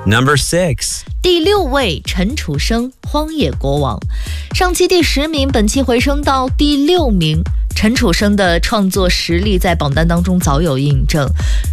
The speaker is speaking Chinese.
Number 6. 第6位陈楚生，荒野国王。上期第10名，本期回升到第6名。陈楚生的创作实力在榜单当中早有印证。